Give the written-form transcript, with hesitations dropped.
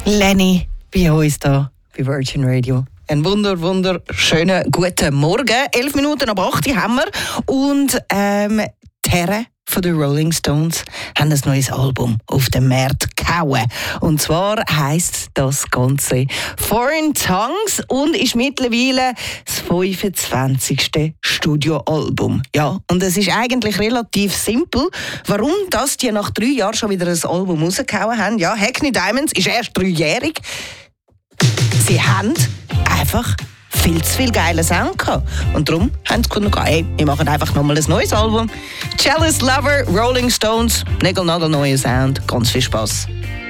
Lenny bei uns hier bei Virgin Radio. Ein wunderschönen guten Morgen. 11 Minuten ab 8 haben wir. Und die Herren von den Rolling Stones haben ein neues Album auf den Markt gehauen. Und zwar heisst das Ganze Foreign Tongues und ist mittlerweile das 25. Studioalbum. Ja, und es ist eigentlich relativ simpel, warum das die nach 3 Jahren schon wieder ein Album rausgehauen haben. Ja, Hackney Diamonds ist erst 3-jährig. Sie haben einfach viel zu viel geilen Sound gehabt. Und darum haben sie gefunden, hey, wir machen einfach nochmal ein neues Album. Jealous Lover, Rolling Stones, Nägel-Nagel neuer Sound. Ganz viel Spass.